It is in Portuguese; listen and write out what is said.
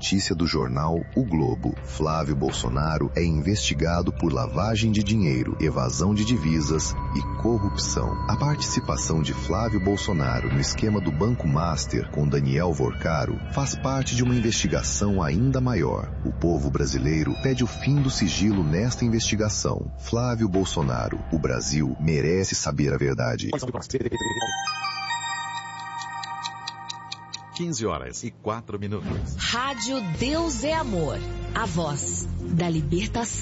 notícia do jornal O Globo. Flávio Bolsonaro é investigado por lavagem de dinheiro, evasão de divisas e corrupção. A participação de Flávio Bolsonaro no esquema do Banco Master com Daniel Vorcaro faz parte de uma investigação ainda maior. O povo brasileiro pede o fim do sigilo nesta investigação. Flávio Bolsonaro, o Brasil merece saber a verdade. 15h04. Rádio Deus é Amor, a voz da libertação.